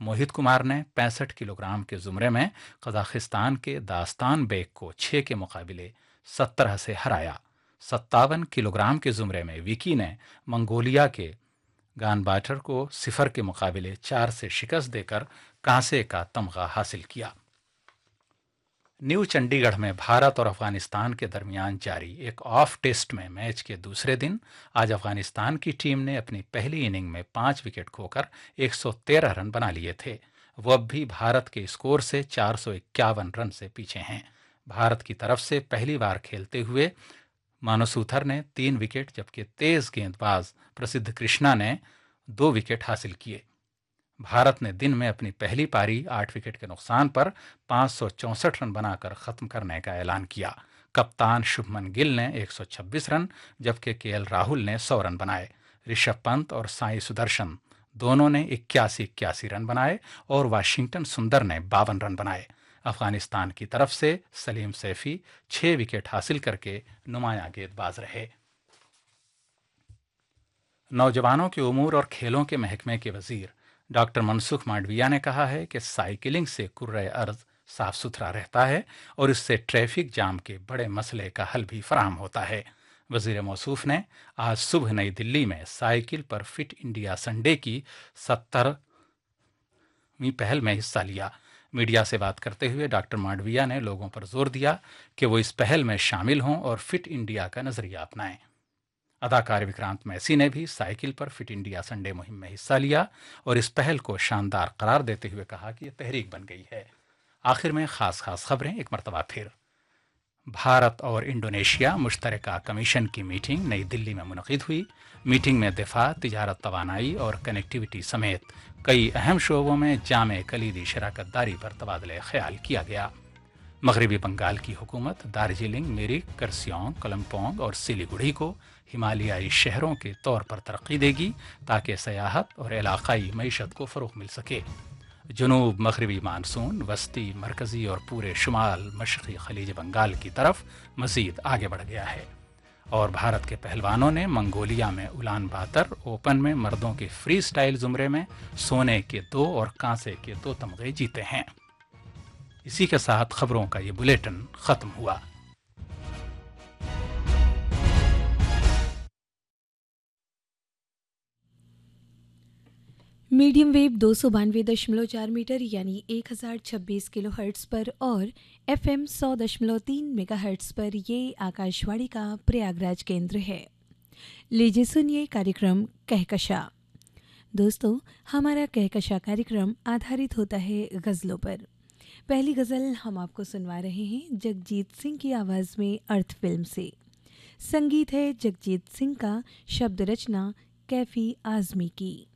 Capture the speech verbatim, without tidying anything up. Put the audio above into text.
मोहित कुमार ने पैंसठ किलोग्राम के जुमरे में कजाकिस्तान के दास्तान बेग को छह के मुकाबले सत्रह से हराया। सत्तावन किलोग्राम के जुमरे में विकी ने मंगोलिया के गानबाटर को सिफर के मुकाबले चार से शिकस्त देकर कांसे का तमगा हासिल किया। न्यू चंडीगढ़ में भारत और अफगानिस्तान के दरमियान जारी एक ऑफ टेस्ट में मैच के दूसरे दिन आज अफगानिस्तान की टीम ने अपनी पहली इनिंग में पांच विकेट खोकर एक सौ तेरह रन बना लिए थे। वो अब भी भारत के स्कोर से चार सौ इक्यावन रन से पीछे हैं। भारत की तरफ से पहली बार खेलते हुए मानसूथर ने तीन विकेट जबकि तेज गेंदबाज प्रसिद्ध कृष्णा ने दो विकेट हासिल किए। भारत ने दिन में अपनी पहली पारी आठ विकेट के नुकसान पर पाँच सौ चौंसठ रन बनाकर खत्म करने का ऐलान किया। कप्तान शुभमन गिल ने एक सौ छब्बीस रन जबकि केएल राहुल ने सौ रन बनाए। ऋषभ पंत और साई सुदर्शन दोनों ने इक्यासी इक्यासी रन बनाए और वाशिंगटन सुंदर ने बावन रन बनाए। अफगानिस्तान की तरफ से सलीम सैफी छह विकेट हासिल करके नुमायां गेंदबाज रहे। नौजवानों के उमूर और खेलों के महकमे के वजीर डॉक्टर मनसुख मांडविया ने कहा है कि साइकिलिंग से कुर्रे अर्ज साफ सुथरा रहता है और इससे ट्रैफिक जाम के बड़े मसले का हल भी फराहम होता है। वजीर मौसूफ ने आज सुबह नई दिल्ली में साइकिल पर फिट इंडिया संडे की सत्तरवीं पहल में हिस्सा लिया। मीडिया से बात करते हुए डॉक्टर मांडविया ने लोगों पर जोर दिया कि वो इस पहल में शामिल हों और फिट इंडिया का नजरिया अपनाएं। अदाकार विक्रांत मैसी ने भी साइकिल पर फिट इंडिया संडे मुहिम में हिस्सा लिया और इस पहल को शानदार करार देते हुए कहा कि यह तहरीक बन गई है। आखिर में खास खास खबरें एक मरतबा फिर। भारत और इंडोनेशिया मुश्तरका कमीशन की मीटिंग नई दिल्ली में मुनक़िद हुई। मीटिंग में दिफा, तिजारत, तवानाई और कनेक्टिविटी समेत कई अहम शोबों में जामे कलीदी शराकतदारी पर तबादले ख्याल किया गया। मगरबी बंगाल की हुकूमत दार्जिलिंग, मिरिक, करसियोंग, कलमपोंग और सिलीगुड़ी को हिमालयाई शहरों के तौर पर तरक्की देगी ताकि सयाहत और इलाकाई मईशत को फ़रोग़ मिल सके। जनूब मगरबी मानसून वस्ती, मरकज़ी और पूरे शुमाल मशरक़ी खलीज बंगाल की तरफ मज़ीद आगे बढ़ गया है और भारत के पहलवानों ने मंगोलिया में उलान बातर ओपन में मर्दों के फ्री स्टाइल ज़ुमरे में सोने के दो और कांसे के दो तमगे जीते हैं। इसी के साथ खबरों का ये बुलेटिन खत्म हुआ। मीडियम वेव दो सौ बानवे दशमलव चार मीटर यानी एक हज़ार छब्बीस किलो हर्ट्स पर और एफएम सौ दशमलव तीन मेगा हर्ट्स पर ये आकाशवाणी का प्रयागराज केंद्र है। लीजिए सुनिए कार्यक्रम कहकशा। दोस्तों, हमारा कहकशा कार्यक्रम आधारित होता है गज़लों पर। पहली गज़ल हम आपको सुनवा रहे हैं जगजीत सिंह की आवाज़ में अर्थ फिल्म से। संगीत है जगजीत सिंह का, शब्द रचना कैफी आज़मी की।